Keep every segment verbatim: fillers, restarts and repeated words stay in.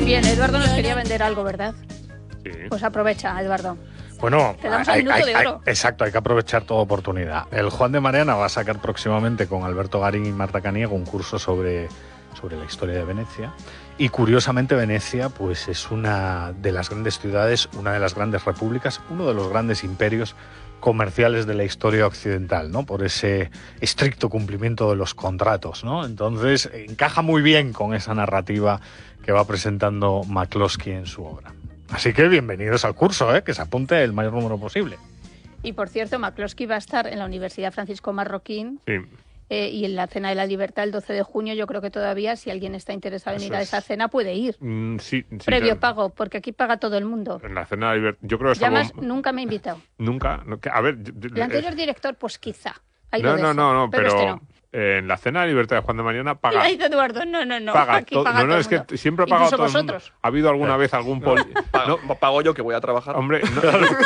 Bien, Eduardo nos quería vender algo, ¿verdad? Sí. Pues aprovecha, Eduardo. Bueno, Te damos hay, el minuto hay, de hay, oro. exacto, hay que aprovechar toda oportunidad. El Juan de Mariana va a sacar próximamente con Alberto Garín y Marta Caniego un curso sobre, sobre la historia de Venecia. Y curiosamente Venecia pues es una de las grandes ciudades, una de las grandes repúblicas, uno de los grandes imperios comerciales de la historia occidental, ¿no? Por ese estricto cumplimiento de los contratos, ¿no? Entonces encaja muy bien con esa narrativa que va presentando McCloskey en su obra. Así que bienvenidos al curso, ¿eh? Que se apunte el mayor número posible. Y por cierto, McCloskey va a estar en la Universidad Francisco Marroquín Sí. eh, y en la Cena de la Libertad el doce de junio. Yo creo que todavía, si alguien está interesado en Eso ir a es. esa cena, puede ir. Mm, sí, sí, Previo claro. pago, porque aquí paga todo el mundo. En la cena de libertad. Yo creo que es Ya algo- más, nunca me ha invitado. Nunca. no, que- a ver. yo- yo- El anterior director, pues quizá. Ahí no, lo no, dejo. no, no, pero, pero, este no. eh, en la cena de libertad de Juan de Mariana Y paga. ahí dice Eduardo, no, no, no. paga aquí todo. paga No, no, todo es el que mundo. siempre ha pagado Incluso todo el mundo. vosotros. ¿Ha habido alguna vez algún poli... Pa- no, pago yo que voy a trabajar. hombre, no,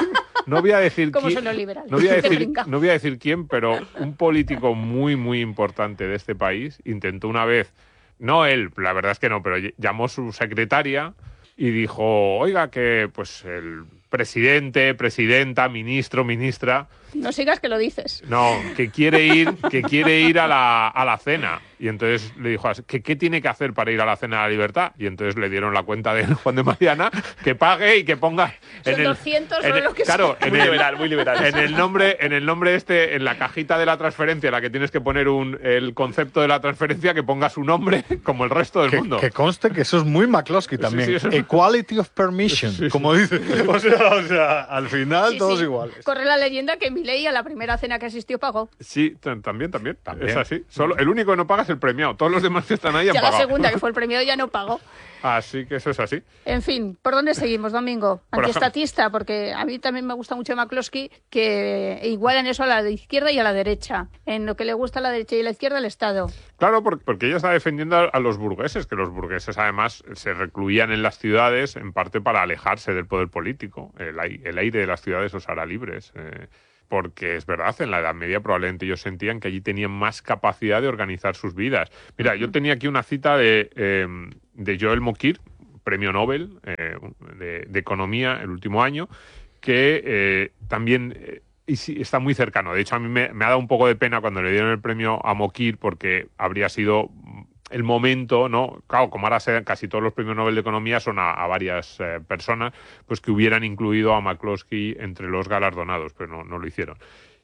no voy a decir ¿Cómo quién, son los liberales? no voy a Qué decir, brinca. no voy a decir quién, pero un político muy, muy importante de este país intentó una vez, no él, la verdad es que no, pero ll- llamó su secretaria y dijo, oiga, que pues el presidente, presidenta, ministro, ministra, No sigas que lo dices. no, que quiere ir, que quiere ir a la, a la cena. Y entonces le dijo, ¿qué, ¿qué tiene que hacer para ir a la cena de la libertad? Y entonces le dieron la cuenta de Juan de Mariana, que pague y que ponga... Son doscientos en o el- lo que claro, sea. en Muy el, liberal, muy liberal. en el nombre, en el nombre este, en la cajita de la transferencia, en la que tienes que poner un, el concepto de la transferencia, que ponga su nombre como el resto del Que, mundo. que conste que eso es muy McCloskey también. sí, eso es- Equality of permission, como dice. O sea, o sea, al final Sí, todos sí. iguales. Corre la leyenda que Milei a la primera cena que asistió pagó. Sí, t- también, también, También. Es así. Solo, el único que no paga es el premiado. Todos los demás que están ahí han Ya la pagado. segunda, que fue el premio, ya no pagó. Así que eso es así. En fin, ¿por dónde seguimos, Domingo? Por Antiestatista, porque a mí también me gusta mucho McCloskey, que igualan eso a la de izquierda y a la derecha. En lo que le gusta a la derecha y a la izquierda, el Estado. Claro, por- porque ella está defendiendo a, a los burgueses, que los burgueses además se recluían en las ciudades en parte para alejarse del poder político. El, ai- el aire de las ciudades los hará libres. eh, porque es verdad, en la Edad Media probablemente ellos sentían que allí tenían más capacidad de organizar sus vidas. Mira, yo tenía aquí una cita de, eh, de Joel Mokyr, premio Nobel eh, de, de Economía el último año, que eh, también... eh, y sí, está muy cercano. De hecho, a mí me, me ha dado un poco de pena cuando le dieron el premio a Mokyr porque habría sido el momento, ¿no? Claro, como ahora se, casi todos los premios Nobel de Economía son a, a varias eh, personas, pues que hubieran incluido a McCloskey entre los galardonados, pero no, no lo hicieron.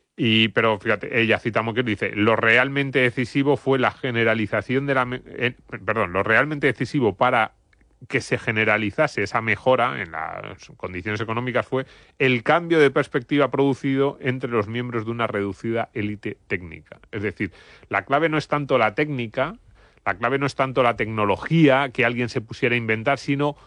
Y, pero fíjate, ella cita a Mokyr, dice, lo realmente decisivo fue la generalización de la... me- eh, perdón, lo realmente decisivo para que se generalizase esa mejora en las condiciones económicas fue el cambio de perspectiva producido entre los miembros de una reducida élite técnica. Es decir, la clave no es tanto la técnica, la clave no es tanto la tecnología que alguien se pusiera a inventar, sino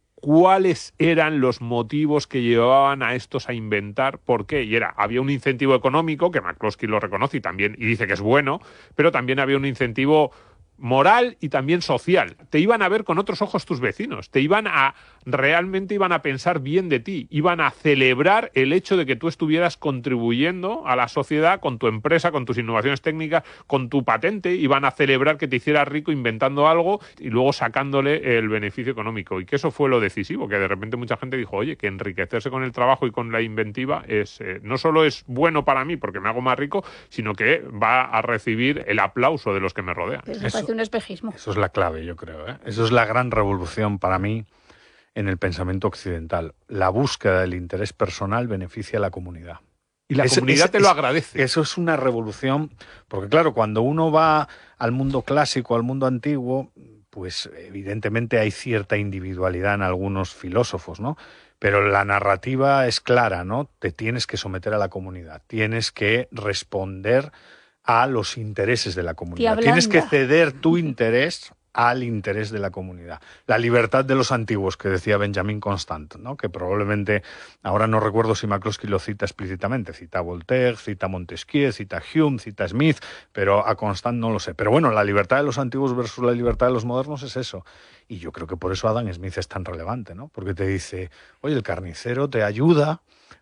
cuáles eran los motivos que llevaban a estos a inventar, por qué. Y era, había un incentivo económico, que McCloskey lo reconoce y también y dice que es bueno, pero también había un incentivo moral y también social. Te iban a ver con otros ojos tus vecinos, te iban a, realmente iban a pensar bien de ti, iban a celebrar el hecho de que tú estuvieras contribuyendo a la sociedad con tu empresa, con tus innovaciones técnicas, con tu patente, iban a celebrar que te hicieras rico inventando algo y luego sacándole el beneficio económico. Y que eso fue lo decisivo, que de repente mucha gente dijo, oye, que enriquecerse con el trabajo y con la inventiva es eh, no solo es bueno para mí porque me hago más rico, sino que va a recibir el aplauso de los que me rodean. Eso me Eso- parece un espejismo. Eso es la clave, yo creo. ¿eh? Eso es la gran revolución para mí en el pensamiento occidental. La búsqueda del interés personal beneficia a la comunidad. Y la Ese- comunidad ese- te lo ese- agradece. Eso es una revolución, porque claro, cuando uno va al mundo clásico, al mundo antiguo, pues evidentemente hay cierta individualidad en algunos filósofos, ¿no? Pero la narrativa es clara, ¿no? Te tienes que someter a la comunidad, tienes que responder a los intereses de la comunidad. Tía Tienes que blanda. ceder tu interés al interés de la comunidad. La libertad de los antiguos, que decía Benjamin Constant, ¿no? Que probablemente, ahora no recuerdo si McCloskey lo cita explícitamente, cita a Voltaire, cita a Montesquieu, cita a Hume, cita a Smith, pero a Constant no lo sé. Pero bueno, la libertad de los antiguos versus la libertad de los modernos es eso. Y yo creo que por eso Adam Smith es tan relevante, ¿no? Porque te dice, oye, el carnicero te ayuda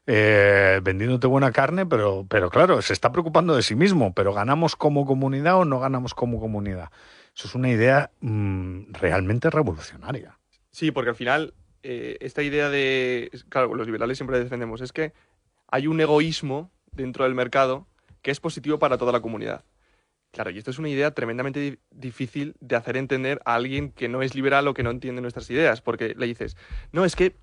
eh, vendiéndote buena carne, pero, pero claro, se está preocupando de sí mismo, pero ¿ganamos como comunidad o no ganamos como comunidad? Eso es una idea mmm, realmente revolucionaria. Sí, porque al final, eh, esta idea de... Claro, los liberales siempre defendemos, es que hay un egoísmo dentro del mercado que es positivo para toda la comunidad. Claro, y esto es una idea tremendamente di- difícil de hacer entender a alguien que no es liberal o que no entiende nuestras ideas, porque le dices, no, es que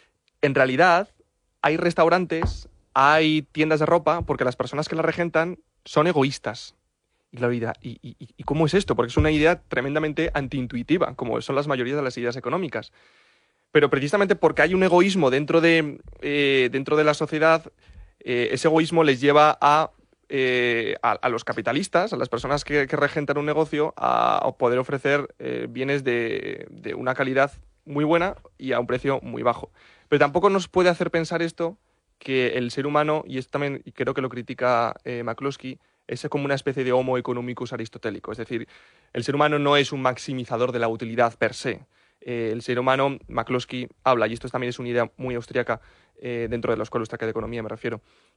en realidad hay restaurantes, hay tiendas de ropa, porque las personas que las regentan son egoístas. Y la vida, ¿y, y, y cómo es esto? Porque es una idea tremendamente antiintuitiva, como son las mayorías de las ideas económicas. Pero precisamente porque hay un egoísmo dentro de, eh, dentro de la sociedad, eh, ese egoísmo les lleva a, eh, a, a los capitalistas, a las personas que, que regentan un negocio, a, a poder ofrecer eh, bienes de, de una calidad muy buena y a un precio muy bajo. Pero tampoco nos puede hacer pensar esto que el ser humano, y esto también y creo que lo critica eh, McCloskey, es como una especie de homo economicus aristotélico. Es decir, el ser humano no es un maximizador de la utilidad per se. Eh, el ser humano, McCloskey habla, y esto también es una idea muy austríaca eh, dentro de la Escuela Austríaca de Economía, me refiero.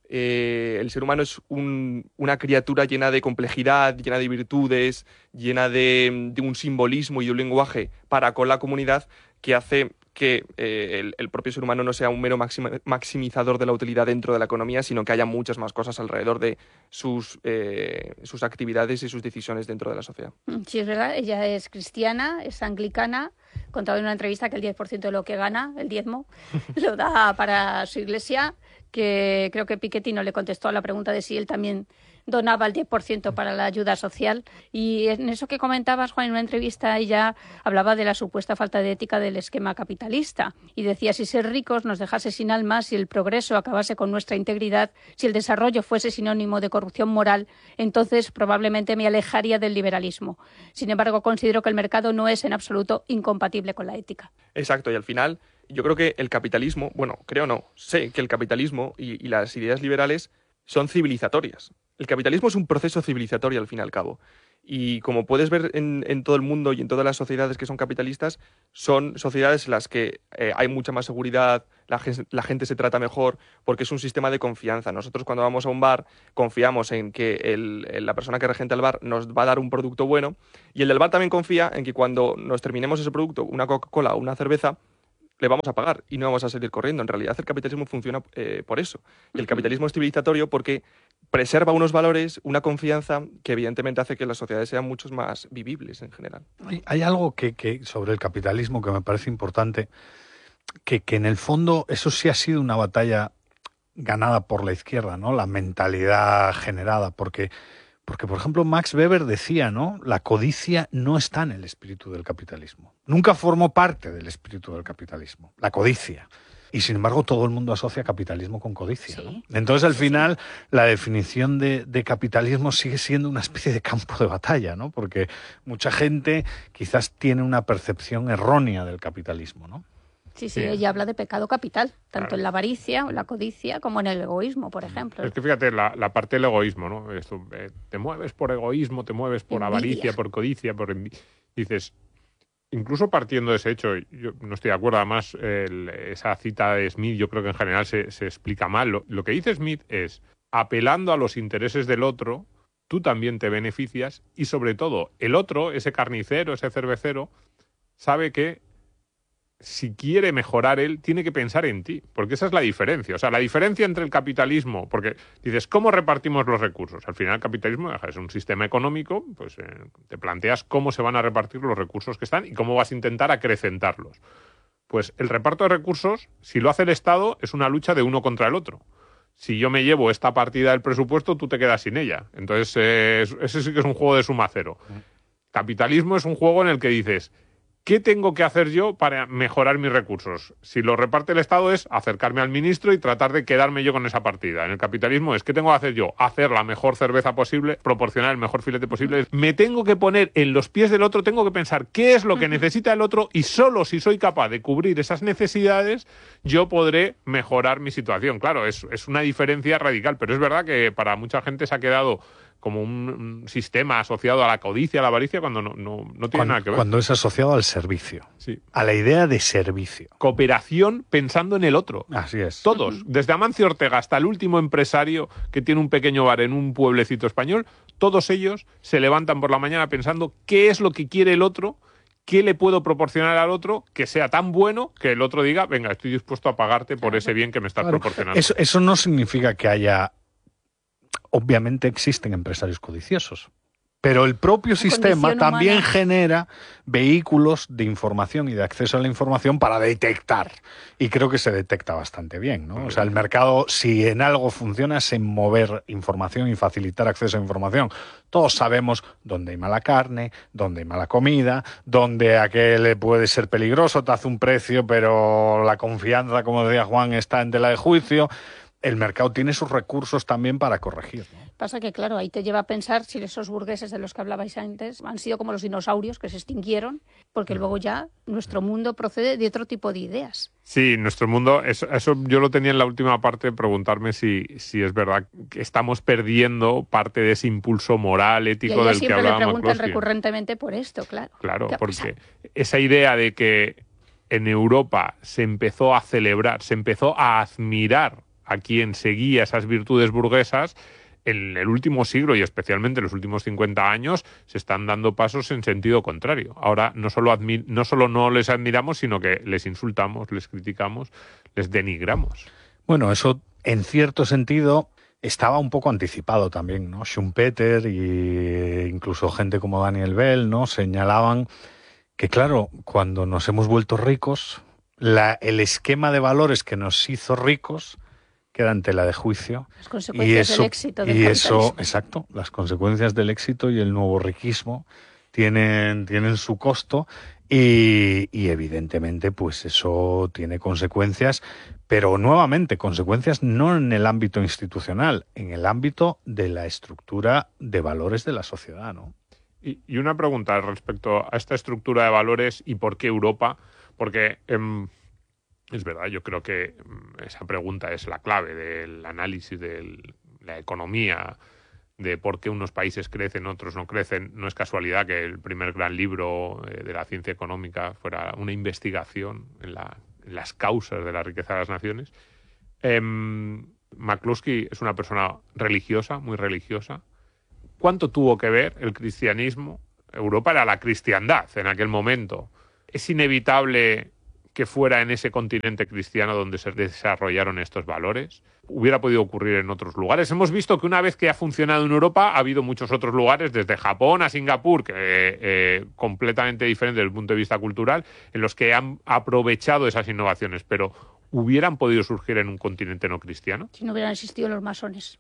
Eh, el ser humano es un, una criatura llena de complejidad, llena de virtudes, llena de, de un simbolismo y de un lenguaje para con la comunidad que hace que eh, el, el propio ser humano no sea un mero maxima, maximizador de la utilidad dentro de la economía, sino que haya muchas más cosas alrededor de sus, eh, sus actividades y sus decisiones dentro de la sociedad. Sí, es verdad, ella es cristiana, es anglicana, contaba en una entrevista que el diez por ciento de lo que gana, el diezmo, lo da para su iglesia, que creo que Piketty no le contestó a la pregunta de si él también donaba el diez por ciento para la ayuda social. Y en eso que comentabas, Juan, en una entrevista ella hablaba de la supuesta falta de ética del esquema capitalista y decía, si ser ricos nos dejase sin alma, si el progreso acabase con nuestra integridad, si el desarrollo fuese sinónimo de corrupción moral, entonces probablemente me alejaría del liberalismo. Sin embargo, considero que el mercado no es en absoluto incompatible con la ética. Exacto, y al final yo creo que el capitalismo, bueno, creo no, sé que el capitalismo y, y las ideas liberales son civilizatorias. El capitalismo es un proceso civilizatorio al fin y al cabo. Y como puedes ver en, en todo el mundo y en todas las sociedades que son capitalistas, son sociedades en las que eh, hay mucha más seguridad, la, la gente se trata mejor, porque es un sistema de confianza. Nosotros cuando vamos a un bar confiamos en que el, la persona que regenta el bar nos va a dar un producto bueno, y el del bar también confía en que cuando nos terminemos ese producto, una Coca-Cola o una cerveza, le vamos a pagar y no vamos a salir corriendo. En realidad el capitalismo funciona eh, por eso. Y el capitalismo es civilizatorio porque preserva unos valores, una confianza que evidentemente hace que las sociedades sean mucho más vivibles en general. Hay, hay algo que, que sobre el capitalismo que me parece importante, que, que en el fondo eso sí ha sido una batalla ganada por la izquierda, ¿no? La mentalidad generada, porque... Porque, por ejemplo, Max Weber decía, ¿no? La codicia no está en el espíritu del capitalismo. Nunca formó parte del espíritu del capitalismo, la codicia. Y, sin embargo, todo el mundo asocia capitalismo con codicia, ¿no? Sí. Entonces, al final, la definición de, de capitalismo sigue siendo una especie de campo de batalla, ¿no? Porque mucha gente quizás tiene una percepción errónea del capitalismo, ¿no? Sí, sí, Sí. ella habla de pecado capital, tanto Claro. en la avaricia o la codicia como en el egoísmo, por ejemplo. Es que fíjate, la, la parte del egoísmo, ¿no? Esto, eh, te mueves por egoísmo, te mueves por Envidia. avaricia, por codicia, por envi- dices, incluso partiendo de ese hecho, yo no estoy de acuerdo, además el- esa cita de Smith yo creo que en general se, se explica mal. Lo, lo que dice Smith es, apelando a los intereses del otro, tú también te beneficias y sobre todo el otro, ese carnicero, ese cervecero, sabe que si quiere mejorar él, tiene que pensar en ti, porque esa es la diferencia. O sea, la diferencia entre el capitalismo, porque dices, ¿cómo repartimos los recursos? Al final el capitalismo es un sistema económico, pues eh, te planteas cómo se van a repartir los recursos que están y cómo vas a intentar acrecentarlos. Pues el reparto de recursos, si lo hace el Estado, es una lucha de uno contra el otro. Si yo me llevo esta partida del presupuesto, tú te quedas sin ella. Entonces, eh, ese sí que es un juego de suma cero. Capitalismo es un juego en el que dices, ¿qué tengo que hacer yo para mejorar mis recursos? Si lo reparte el Estado es acercarme al ministro y tratar de quedarme yo con esa partida. En el capitalismo es, ¿qué tengo que hacer yo? Hacer la mejor cerveza posible, proporcionar el mejor filete posible. Me tengo que poner en los pies del otro, tengo que pensar qué es lo que necesita el otro y solo si soy capaz de cubrir esas necesidades, yo podré mejorar mi situación. Claro, es, es una diferencia radical, pero es verdad que para mucha gente se ha quedado como un, un sistema asociado a la codicia, a la avaricia, cuando no, no, no tiene Cuando, nada que ver. cuando es asociado al servicio, Sí. a la idea de servicio. Cooperación pensando en el otro. Así es. Todos, desde Amancio Ortega hasta el último empresario que tiene un pequeño bar en un pueblecito español, todos ellos se levantan por la mañana pensando qué es lo que quiere el otro, ¿qué le puedo proporcionar al otro que sea tan bueno que el otro diga, venga, estoy dispuesto a pagarte por ese bien que me estás Claro, proporcionando? Eso, eso no significa que haya... Obviamente existen empresarios codiciosos, pero el propio La sistema condición también humana. genera vehículos de información y de acceso a la información para detectar. Y creo que se detecta bastante bien, ¿no? O sea, el mercado, si en algo funciona, es en mover información y facilitar acceso a información. Todos sabemos dónde hay mala carne, dónde hay mala comida, dónde aquel puede ser peligroso, te hace un precio, pero la confianza, como decía Juan, está en tela de juicio. El mercado tiene sus recursos también para corregir, ¿no? Pasa que, claro, ahí te lleva a pensar si esos burgueses de los que hablabais antes han sido como los dinosaurios que se extinguieron, porque luego ya nuestro mundo procede de otro tipo de ideas. Sí, nuestro mundo, eso, eso yo lo tenía en la última parte, preguntarme si, si es verdad que estamos perdiendo parte de ese impulso moral, Y ético a ella del que siempre le hablaba preguntan McCloskey. recurrentemente por esto, claro. Claro, ¿Qué ha porque pasado? esa idea de que en Europa se empezó a celebrar, se empezó a admirar a quien seguía esas virtudes burguesas, en el último siglo y especialmente en los últimos cincuenta años se están dando pasos en sentido contrario. Ahora no solo, admi- no solo no les admiramos, sino que les insultamos, les criticamos, les denigramos. Bueno, eso en cierto sentido estaba un poco anticipado también, ¿no? Schumpeter e incluso gente como Daniel Bell, ¿no? Señalaban que, claro, cuando nos hemos vuelto ricos, la, el esquema de valores que nos hizo ricos queda en tela de juicio. Las consecuencias y eso, del éxito del y capitalismo. eso, exacto, las consecuencias del éxito y el nuevo riquismo tienen, tienen su costo y, y evidentemente pues eso tiene consecuencias, pero nuevamente consecuencias no en el ámbito institucional, en el ámbito de la estructura de valores de la sociedad, ¿no? Y, y una pregunta respecto a esta estructura de valores y por qué Europa, porque eh, es verdad, yo creo que esa pregunta es la clave del análisis de la economía, de por qué unos países crecen, otros no crecen. No es casualidad que el primer gran libro de la ciencia económica fuera una investigación en, la, en las causas de la riqueza de las naciones. Eh, McCloskey es una persona religiosa, muy religiosa. ¿Cuánto tuvo que ver el cristianismo? Europa era la cristiandad en aquel momento. Es inevitable que fuera en ese continente cristiano donde se desarrollaron estos valores. Hubiera podido ocurrir en otros lugares. Hemos visto que una vez que ha funcionado en Europa, ha habido muchos otros lugares, desde Japón a Singapur, que eh, eh, completamente diferentes desde el punto de vista cultural, en los que han aprovechado esas innovaciones, pero ¿hubieran podido surgir en un continente no cristiano? Si no hubieran existido los masones.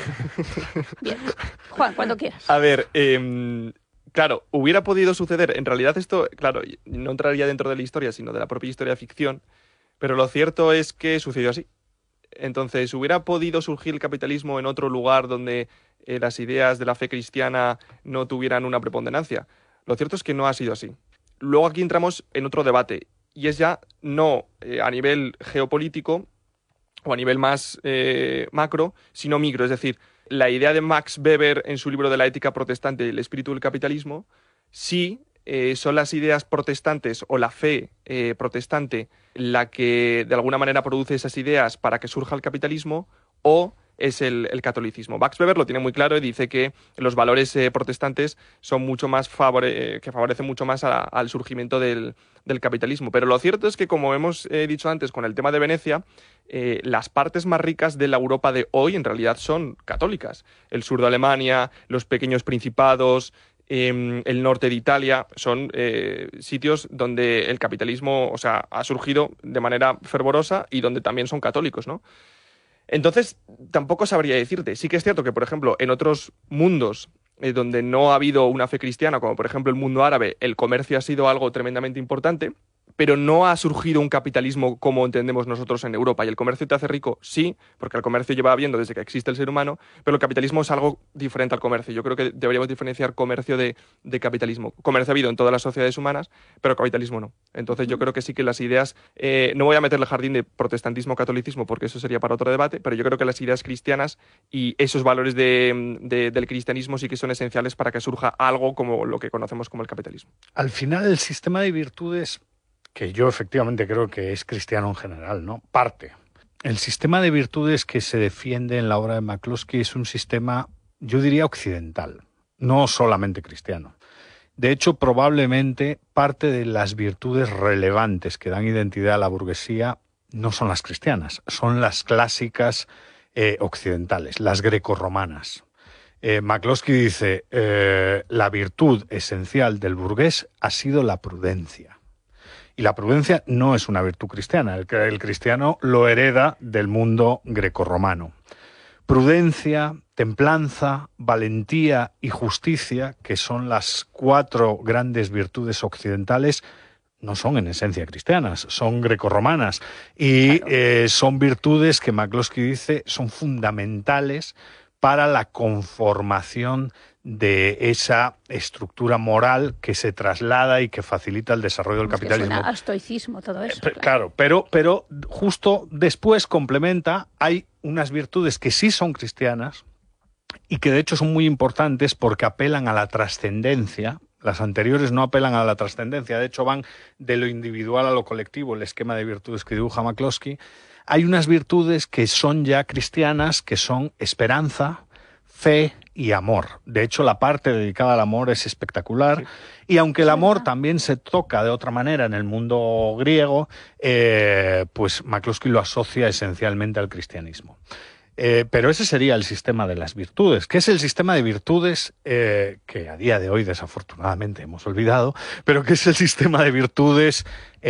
Bien. Juan, cuando quieras. A ver, eh, claro, hubiera podido suceder. En realidad esto, claro, no entraría dentro de la historia, sino de la propia historia de ficción, pero lo cierto es que sucedió así. Entonces, ¿hubiera podido surgir el capitalismo en otro lugar donde eh, las ideas de la fe cristiana no tuvieran una preponderancia? Lo cierto es que no ha sido así. Luego aquí entramos en otro debate, y es ya no eh, a nivel geopolítico o a nivel más eh, macro, sino micro. Es decir, la idea de Max Weber en su libro de la ética protestante y el espíritu del capitalismo, sí eh, son las ideas protestantes o la fe eh, protestante la que de alguna manera produce esas ideas para que surja el capitalismo, o es el, el catolicismo. Max Weber lo tiene muy claro y dice que los valores eh, protestantes son mucho más favore- eh, que favorecen mucho más a, al surgimiento del, del capitalismo. Pero lo cierto es que, como hemos eh, dicho antes con el tema de Venecia, eh, las partes más ricas de la Europa de hoy en realidad son católicas. El sur de Alemania, los pequeños principados, eh, el norte de Italia, son eh, sitios donde el capitalismo, o sea, ha surgido de manera fervorosa y donde también son católicos, ¿no? Entonces, tampoco sabría decirte. Sí que es cierto que, por ejemplo, en otros mundos eh, donde no ha habido una fe cristiana, como por ejemplo el mundo árabe, el comercio ha sido algo tremendamente importante, pero no ha surgido un capitalismo como entendemos nosotros en Europa. Y el comercio te hace rico, sí, porque el comercio lleva habiendo desde que existe el ser humano, pero el capitalismo es algo diferente al comercio. Yo creo que deberíamos diferenciar comercio de, de capitalismo. Comercio ha habido en todas las sociedades humanas, pero capitalismo no. Entonces yo creo que sí que las ideas, eh, no voy a meterle el jardín de protestantismo o catolicismo porque eso sería para otro debate, pero yo creo que las ideas cristianas y esos valores de, de, del cristianismo sí que son esenciales para que surja algo como lo que conocemos como el capitalismo. Al final el sistema de virtudes, que yo efectivamente creo que es cristiano en general, ¿no? Parte. El sistema de virtudes que se defiende en la obra de McCloskey es un sistema, yo diría, occidental, no solamente cristiano. De hecho, probablemente parte de las virtudes relevantes que dan identidad a la burguesía no son las cristianas, son las clásicas eh, occidentales, las grecorromanas. Eh, McCloskey dice, eh, la virtud esencial del burgués ha sido la prudencia. Y la prudencia no es una virtud cristiana, el, el cristiano lo hereda del mundo grecorromano. Prudencia, templanza, valentía y justicia, que son las cuatro grandes virtudes occidentales, no son en esencia cristianas, son grecorromanas. Y claro. eh, son virtudes que McCloskey dice son fundamentales para la conformación de esa estructura moral que se traslada y que facilita el desarrollo del capitalismo. Que suena a estoicismo todo eso. Eh, claro, claro pero, pero justo después complementa, hay unas virtudes que sí son cristianas y que de hecho son muy importantes porque apelan a la trascendencia. Las anteriores no apelan a la trascendencia, de hecho van de lo individual a lo colectivo, el esquema de virtudes que dibuja McCloskey. Hay unas virtudes que son ya cristianas, que son esperanza, fe y amor. De hecho, la parte dedicada al amor es espectacular. Sí. Y aunque el amor también se toca de otra manera en el mundo griego, eh, pues McCloskey lo asocia esencialmente al cristianismo. Eh, pero ese sería el sistema de las virtudes. ¿Qué es el sistema de virtudes eh, que a día de hoy desafortunadamente hemos olvidado? Pero ¿qué es el sistema de virtudes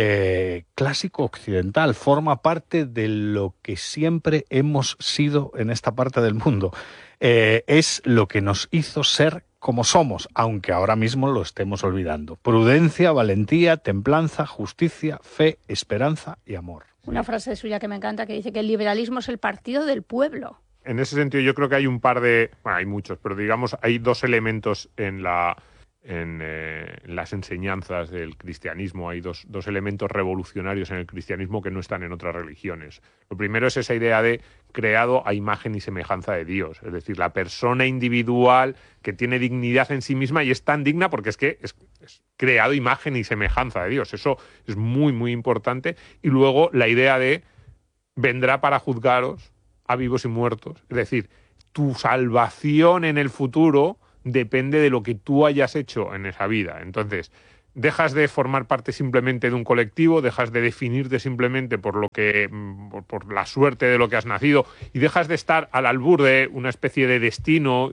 eh, clásico occidental? Forma parte de lo que siempre hemos sido en esta parte del mundo. Eh, es lo que nos hizo ser como somos, aunque ahora mismo lo estemos olvidando. Prudencia, valentía, templanza, justicia, fe, esperanza y amor. Una frase suya que me encanta que dice que el liberalismo es el partido del pueblo. En ese sentido yo creo que hay un par de... Bueno, hay muchos, pero digamos hay dos elementos en la... En, eh, en las enseñanzas del cristianismo. Hay dos, dos elementos revolucionarios en el cristianismo que no están en otras religiones. Lo primero es esa idea de creado a imagen y semejanza de Dios, es decir, la persona individual que tiene dignidad en sí misma y es tan digna porque es que es, es creado imagen y semejanza de Dios. Eso es muy, muy importante. Y luego la idea de vendrá para juzgaros a vivos y muertos. Es decir, tu salvación en el futuro depende de lo que tú hayas hecho en esa vida. Entonces, dejas de formar parte simplemente de un colectivo, dejas de definirte simplemente por lo que, por, por la suerte de lo que has nacido y dejas de estar al albur de una especie de destino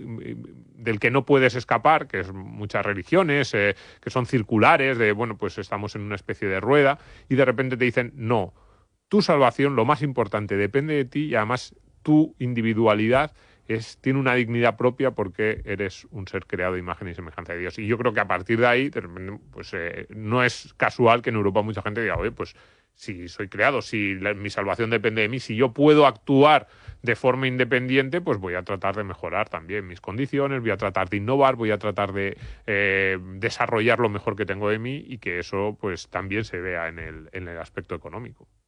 del que no puedes escapar, que es muchas religiones, eh, que son circulares, de, bueno, pues estamos en una especie de rueda y de repente te dicen, no, tu salvación, lo más importante, depende de ti y además tu individualidad Es, tiene una dignidad propia porque eres un ser creado de imagen y semejanza de Dios. Y yo creo que a partir de ahí, pues eh, no es casual que en Europa mucha gente diga, oye, pues si soy creado, si la, mi salvación depende de mí, si yo puedo actuar de forma independiente, pues voy a tratar de mejorar también mis condiciones, voy a tratar de innovar, voy a tratar de eh, desarrollar lo mejor que tengo de mí y que eso pues también se vea en el, en el aspecto económico.